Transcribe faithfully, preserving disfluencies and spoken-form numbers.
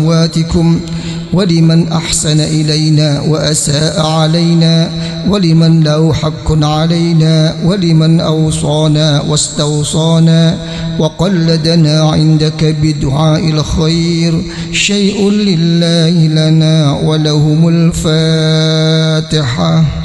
وأمواتكم، ولمن أحسن إلينا وأساء علينا، ولمن له حق علينا، ولمن أوصانا واستوصانا وقلدنا عندك بدعاء الخير، شيء لله لنا ولهم الفاتحة.